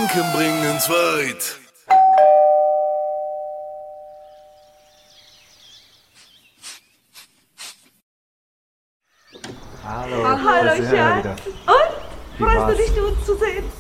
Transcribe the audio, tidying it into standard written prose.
Gedanken bringen's weit. Hallo, Hallo, das ist Hera Schatz. wieder. Und? Wie Freust war's? du dich, uns zu sehen?